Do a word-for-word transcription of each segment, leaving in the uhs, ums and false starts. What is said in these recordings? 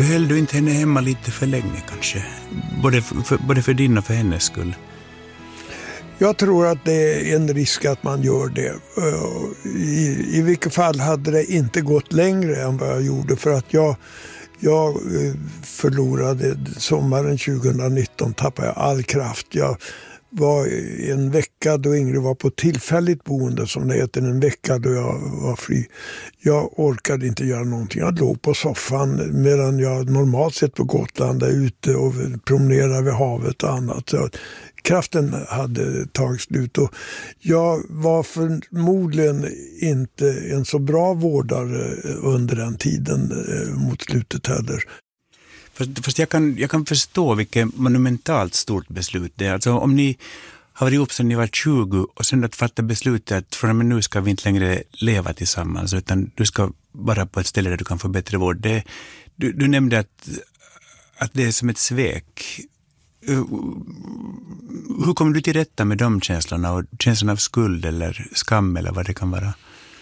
Behöll du inte henne hemma lite för länge kanske? Både för, både för din och för hennes skull. Jag tror att det är en risk att man gör det. I, i vilket fall hade det inte gått längre än vad jag gjorde, för att jag, jag förlorade sommaren tjugonitton, tappade jag all kraft. Jag var en vecka då Ingrid var på tillfälligt boende, som det heter, en vecka då jag var fri. Jag orkade inte göra någonting. Jag låg på soffan medan jag normalt sett på Gotland är ute och promenerar vid havet och annat. Så kraften hade tagit slut och jag var förmodligen inte en så bra vårdare under den tiden mot slutet heller. Fast, fast jag, kan, jag kan förstå vilket monumentalt stort beslut det är. Alltså om ni har varit ihop sedan ni var tjugo och sen att fatta beslutet att från och med nu ska vi inte längre leva tillsammans utan du ska vara på ett ställe där du kan få bättre vård. Det, du, du nämnde att, att det är som ett svek. Hur kommer du till rätta med de känslorna och känslan av skuld eller skam eller vad det kan vara?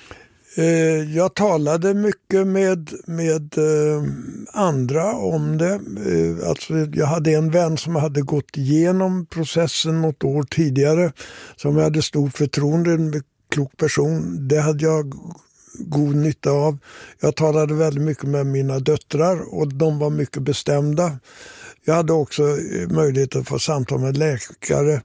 Jag talade mycket med, med andra om det. Alltså jag hade en vän som hade gått igenom processen något år tidigare som jag hade stort förtroende, en klok person. Det hade jag god nytta av. Jag talade väldigt mycket med mina döttrar och de var mycket bestämda. Jag hade också möjlighet att få samtal med läkare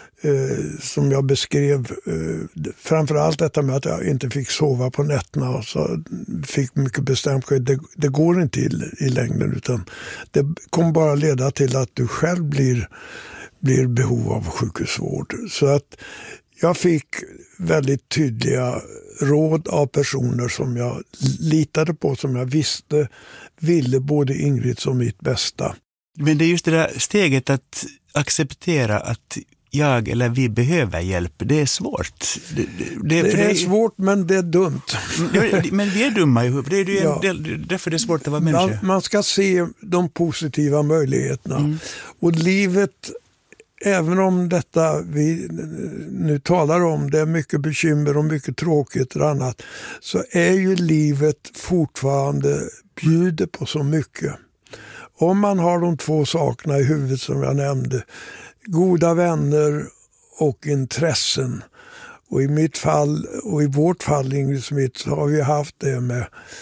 eh, som jag beskrev. Eh, framförallt detta med att jag inte fick sova på nätterna och så fick mycket bestämt det, det går inte i, i längden utan det kommer bara leda till att du själv blir, blir behov av sjukhusvård. Så att jag fick väldigt tydliga råd av personer som jag litade på, som jag visste ville både Ingrid och mitt bästa. Men det är just det där steget att acceptera att jag eller vi behöver hjälp. Det är svårt. Det, det, det, det är svårt men det är dumt. Ja, men vi är dumma ihop. Det är ju ja. en, därför det är svårt att vara människa. Man, man ska se de positiva möjligheterna. Mm. Och livet, även om detta vi nu talar om, det är mycket bekymmer och mycket tråkigt och annat, så är ju livet fortfarande bjuder på så mycket. Om man har de två sakerna i huvudet som jag nämnde, goda vänner och intressen. Och i mitt fall och i vårt fall, Ingrid Smith, så har vi haft det med,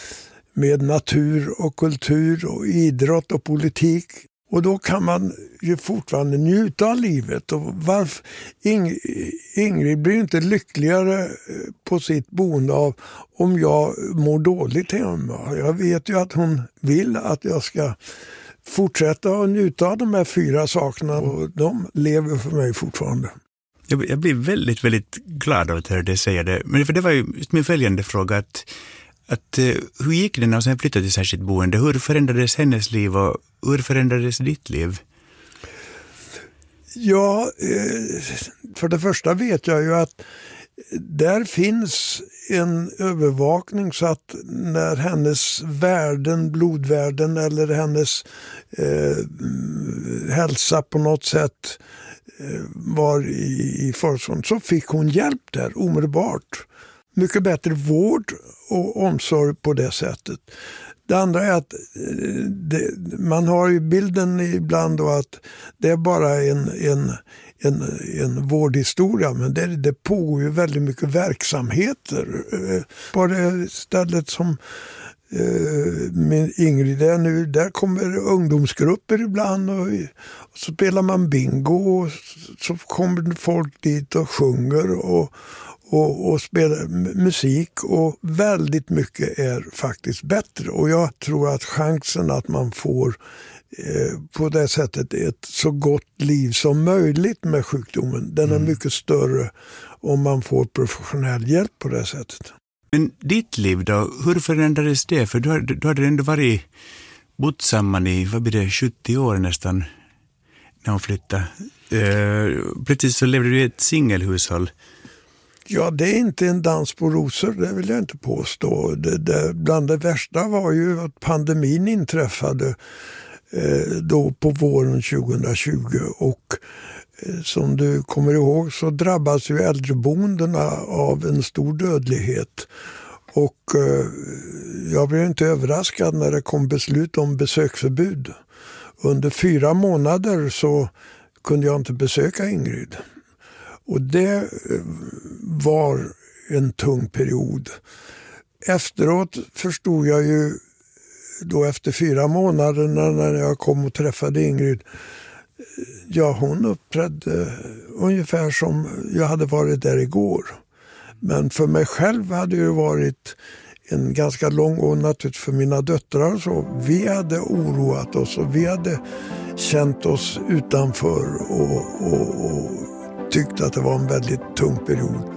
med natur och kultur och idrott och politik. Och då kan man ju fortfarande njuta av livet. Och varför, Ing, Ingrid blir inte lyckligare på sitt boende av om jag mår dåligt hemma. Jag vet ju att hon vill att jag ska fortsätta att njuta av de här fyra sakerna och de lever för mig fortfarande. Jag, jag blir väldigt, väldigt glad av att höra det säga det. Men för det var ju min följande fråga att, att hur gick det när hon sen flyttade till särskilt boende? Hur förändrades hennes liv och hur förändrades ditt liv? Ja, för det första vet jag ju att där finns en övervakning så att när hennes värden, blodvärden eller hennes eh, hälsa på något sätt eh, var i, i förstånd så fick hon hjälp där omedelbart. Mycket bättre vård och omsorg på det sättet. Det andra är att det, man har ju bilden ibland då att det är bara en, en, en, en vårdhistoria, men det, det pågår ju väldigt mycket verksamheter. På det stället som eh, min Ingrid är nu, där kommer ungdomsgrupper ibland och, och så spelar man bingo och så kommer folk dit och sjunger och Och, och spela musik och väldigt mycket är faktiskt bättre. Och jag tror att chansen att man får eh, på det sättet ett så gott liv som möjligt med sjukdomen, den är mm. mycket större om man får professionell hjälp på det sättet. Men ditt liv då, hur förändrades det? För du hade, du hade ändå varit bott samman i, vad blir det, sjuttio år nästan när hon flyttade. Eh, plötsligt så levde du i ett singelhushåll. Ja, det är inte en dans på rosor, det vill jag inte påstå. Det, det, bland det värsta var ju att pandemin inträffade eh, då på våren tjugohundratjugo och eh, som du kommer ihåg så drabbas ju äldreboendena av en stor dödlighet. Och eh, jag blev inte överraskad när det kom beslut om besöksförbud. Under fyra månader så kunde jag inte besöka Ingrid. Och det var en tung period. Efteråt förstod jag ju då efter fyra månader när jag kom och träffade Ingrid, ja, hon uppträdde ungefär som jag hade varit där igår. Men för mig själv hade det varit en ganska lång och naturligt för mina döttrar och så. Vi hade oroat oss och vi hade känt oss utanför och, och, och tyckte att det var en väldigt tung period.